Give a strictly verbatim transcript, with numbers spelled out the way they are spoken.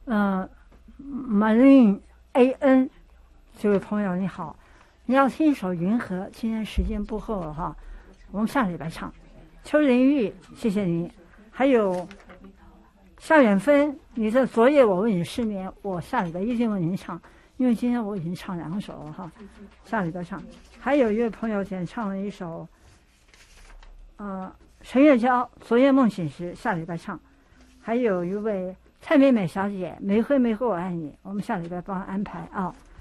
嗯 ，Marine A N 这位朋友你好，你要听一首《云河》，今天时间不够了哈，我们下礼拜唱。邱林玉，谢谢你。还有夏远芬，你的昨夜我为你失眠，我下礼拜一定为您唱，因为今天我已经唱两首了哈，下礼拜唱。还有一位朋友点唱了一首，呃，陈月娇《昨夜梦醒时》，下礼拜唱。还有一位蔡美美小姐，每回每回我爱你，我们下礼拜帮安排啊。